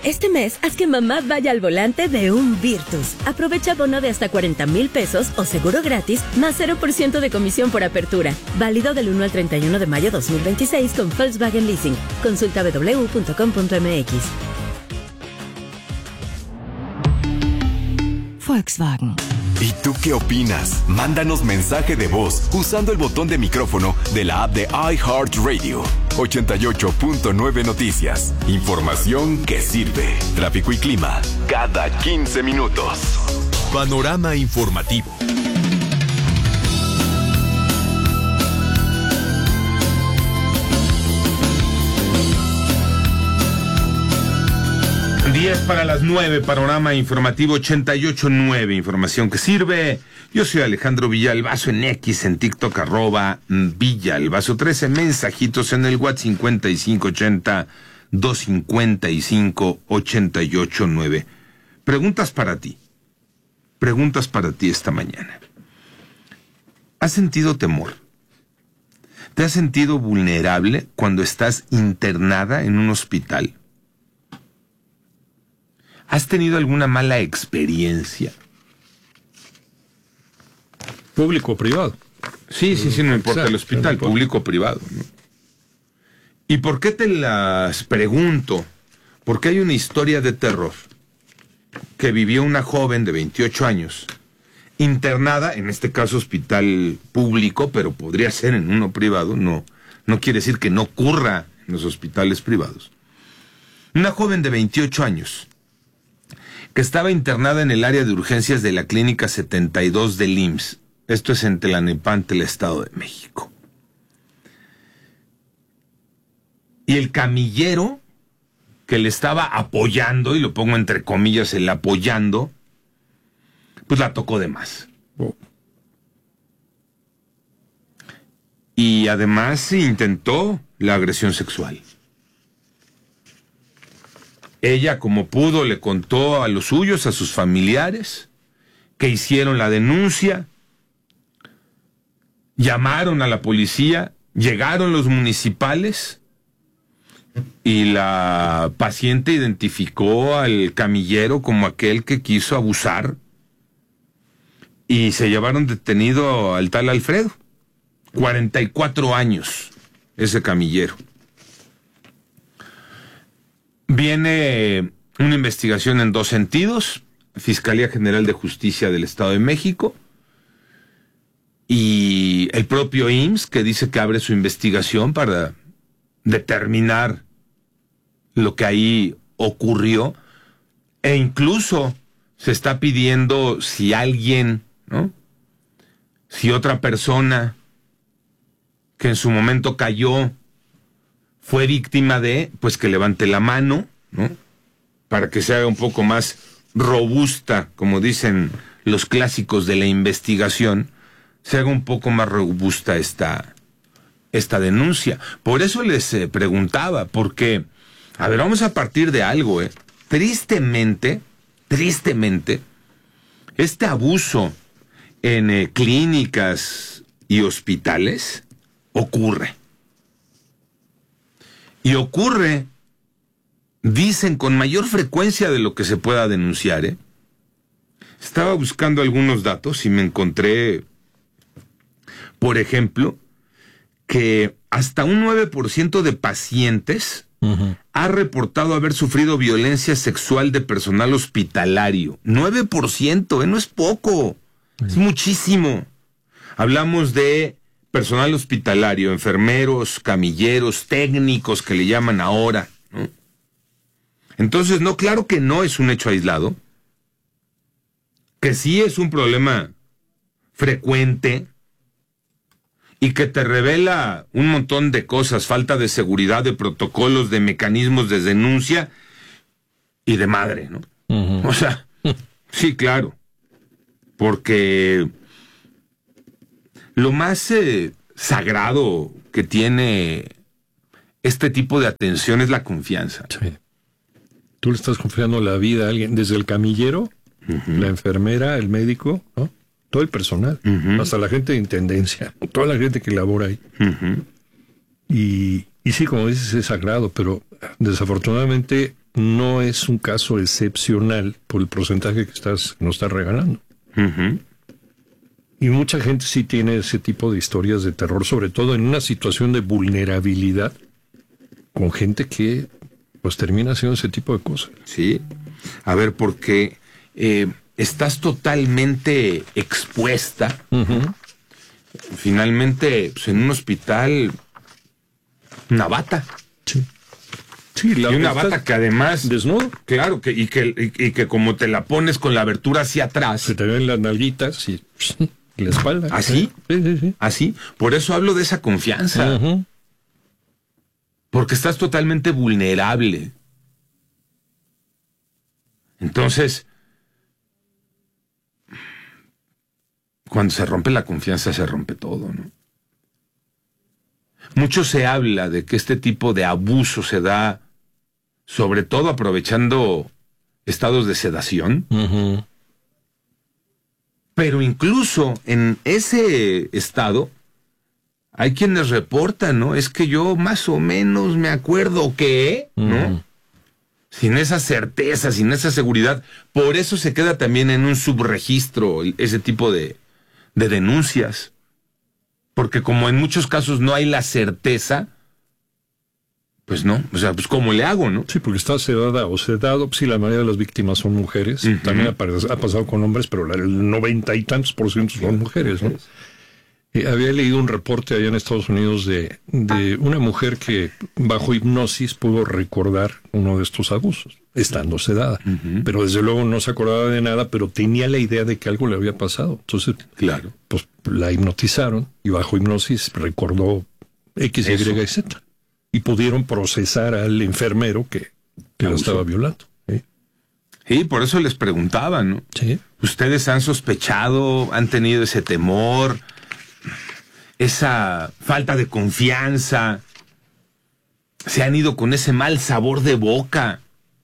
Este mes, haz que mamá vaya al volante de un Virtus. Aprovecha bono de hasta 40,000 pesos o seguro gratis, más 0% de comisión por apertura. Válido del 1 al 31 de mayo 2026 con Volkswagen Leasing. Consulta www.com.mx. Volkswagen. ¿Y tú qué opinas? Mándanos mensaje de voz usando el botón de micrófono de la app de iHeartRadio. 88.9 Noticias. Información que sirve. Tráfico y clima cada 15 minutos. Panorama informativo. Diez para las 9, panorama informativo 88.9, información que sirve. Yo soy Alejandro Villalbazo en X, en TikTok, @Villalbazo 13, mensajitos en el WhatsApp 5580-255-889. Preguntas para ti esta mañana. ¿Has sentido temor? ¿Te has sentido vulnerable cuando estás internada en un hospital? ¿Has tenido alguna mala experiencia? ¿Público o privado? Sí, no importa el hospital, público o privado, ¿no? ¿Y por qué te las pregunto? Porque hay una historia de terror que vivió una joven de 28 años, internada, en este caso hospital público, pero podría ser en uno privado, no quiere decir que no ocurra en los hospitales privados. Una joven de 28 años, que estaba internada en el área de urgencias de la Clínica 72 del IMSS. Esto es en Tlalnepantla, el Estado de México. Y el camillero que le estaba apoyando, y lo pongo entre comillas, el apoyando, pues la tocó de más. Y además intentó la agresión sexual. Ella, como pudo, le contó a los suyos, a sus familiares, que hicieron la denuncia, llamaron a la policía, llegaron los municipales y la paciente identificó al camillero como aquel que quiso abusar y se llevaron detenido al tal Alfredo, 44 años, ese camillero. Viene una investigación en dos sentidos, Fiscalía General de Justicia del Estado de México y el propio IMSS, que dice que abre su investigación para determinar lo que ahí ocurrió, e incluso se está pidiendo si alguien, ¿no?, si otra persona que en su momento cayó fue víctima de, pues que levante la mano, ¿no?, para que se haga un poco más robusta, como dicen los clásicos de la investigación, se haga un poco más robusta esta denuncia. Por eso les preguntaba, porque, a ver, vamos a partir de algo, Tristemente, este abuso en clínicas y hospitales ocurre. Y ocurre, dicen, con mayor frecuencia de lo que se pueda denunciar, Estaba buscando algunos datos y me encontré, por ejemplo, que hasta un 9% de pacientes ha reportado haber sufrido violencia sexual de personal hospitalario. 9%, no es poco, es muchísimo. Hablamos de personal hospitalario, enfermeros, camilleros, técnicos que le llaman ahora, ¿no? Entonces, no, claro que no es un hecho aislado, que sí es un problema frecuente y que te revela un montón de cosas, falta de seguridad, de protocolos, de mecanismos de denuncia y de madre, ¿no? O sea, sí, claro, porque lo más sagrado que tiene este tipo de atención es la confianza. Sí. Tú le estás confiando la vida a alguien, desde el camillero, la enfermera, el médico, ¿no?, todo el personal, hasta la gente de intendencia, toda la gente que labora ahí. Y sí, como dices, es sagrado, pero desafortunadamente no es un caso excepcional por el porcentaje que nos estás regalando. Uh-huh. Y mucha gente sí tiene ese tipo de historias de terror, sobre todo en una situación de vulnerabilidad, con gente que pues termina haciendo ese tipo de cosas. Sí, a ver, porque estás totalmente expuesta. Uh-huh. Finalmente, pues, en un hospital, una bata. Sí. Sí, y una bata que además... desnudo. Claro, y que como te la pones con la abertura hacia atrás... Se te ven las nalguitas y la espalda. ¿Así? Sí. ¿Así? Por eso hablo de esa confianza. Uh-huh. Porque estás totalmente vulnerable. Entonces, cuando se rompe la confianza, se rompe todo, ¿no? Mucho se habla de que este tipo de abuso se da, sobre todo aprovechando estados de sedación. Uh-huh. Pero incluso en ese estado, hay quienes reportan, ¿no? Es que yo más o menos me acuerdo que, ¿no? Uh-huh. Sin esa certeza, sin esa seguridad. Por eso se queda también en un subregistro ese tipo de denuncias. Porque como en muchos casos no hay la certeza, pues no, o sea, pues ¿cómo le hago, no? Sí, porque está sedada o sedado, pues sí, la mayoría de las víctimas son mujeres. Uh-huh. También ha pasado con hombres, pero el 90 y tantos % son mujeres, ¿no? Había leído un reporte allá en Estados Unidos de una mujer que bajo hipnosis pudo recordar uno de estos abusos, estando sedada. Uh-huh. Pero desde luego no se acordaba de nada, pero tenía la idea de que algo le había pasado. Entonces, claro, pues la hipnotizaron y bajo hipnosis recordó X, Y y Z. Y pudieron procesar al enfermero que la estaba violando. ¿Sí? Sí, por eso les preguntaba, ¿no? Sí. ¿Ustedes han sospechado, han tenido ese temor, esa falta de confianza? ¿Se han ido con ese mal sabor de boca?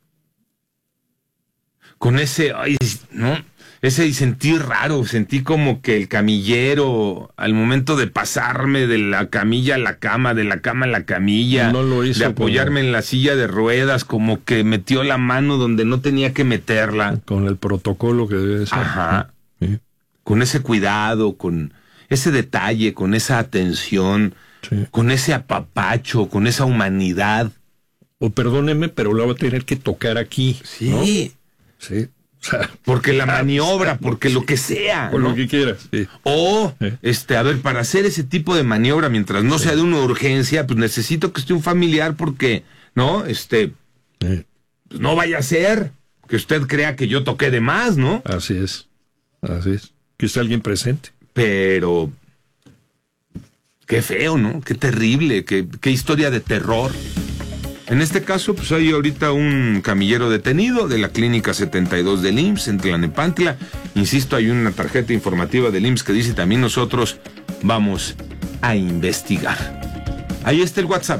Con ese, ay, ¿no? Ese sentir raro, sentí como que el camillero, al momento de pasarme de la camilla a la cama, de la cama a la camilla, no lo hizo, de apoyarme en la silla de ruedas, como que metió la mano donde no tenía que meterla. Con el protocolo que debe ser. Ajá. Sí. Con ese cuidado, con ese detalle, con esa atención, Sí. con ese apapacho, con esa humanidad. O perdóneme, pero la va a tener que tocar aquí. Sí. ¿No? Sí. O sea, Porque la maniobra, porque lo que sea, por ¿no? lo que quieras. Sí. O, a ver, para hacer ese tipo de maniobra, mientras no sea de una urgencia, pues necesito que esté un familiar porque, ¿no? Sí. Pues no vaya a ser que usted crea que yo toqué de más, ¿no? Así es. Así es. Que esté alguien presente. Pero qué feo, ¿no? Qué terrible, qué historia de terror. En este caso, pues hay ahorita un camillero detenido de la Clínica 72 del IMSS en Tlalnepantla. Insisto, hay una tarjeta informativa del IMSS que dice también nosotros vamos a investigar. Ahí está el WhatsApp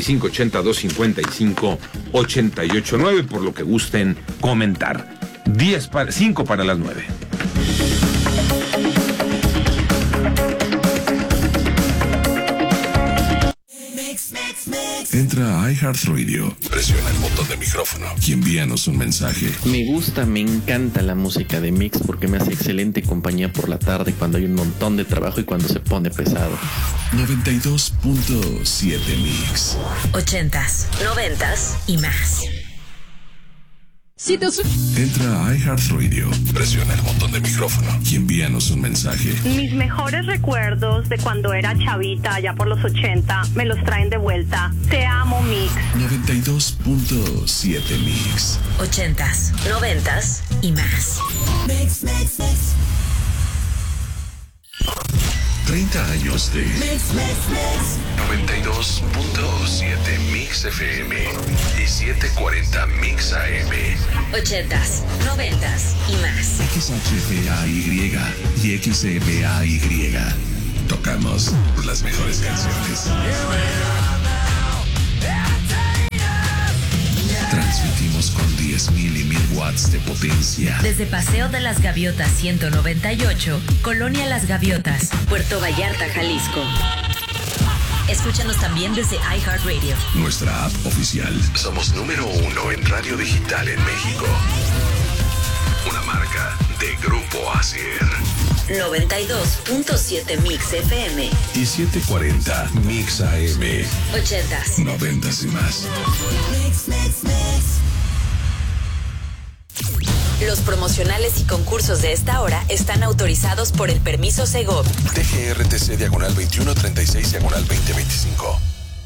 5580-255-889 por lo que gusten comentar. 5 para las 9. Entra a iHeartRadio, presiona el botón de micrófono y envíanos un mensaje. Me gusta, me encanta la música de Mix porque me hace excelente compañía por la tarde cuando hay un montón de trabajo y cuando se pone pesado. 92.7 Mix. 80s, 90s y más. Entra a iHeartRadio, presiona el botón de micrófono y envíanos un mensaje. Mis mejores recuerdos de cuando era chavita, allá por los 80, me los traen de vuelta. Te amo, Mix. 92.7 Mix. 80s, 90s y más. Mix. 30 años de 92.7 Mix FM y 740 Mix AM. 80s, 90s y más. XHPAY y XEPAY. Tocamos las mejores canciones. Transmitimos con 10,000 y 1,000 watts de potencia. Desde Paseo de las Gaviotas 198, Colonia Las Gaviotas, Puerto Vallarta, Jalisco. Escúchanos también desde iHeartRadio, nuestra app oficial. Somos número 1 en radio digital en México. Una marca de Grupo Asier. 92.7 Mix FM Y 740 Mix AM. 80s, 90s y más. Los promocionales y concursos de esta hora están autorizados por el permiso Segov. TGRTC /2136/2025.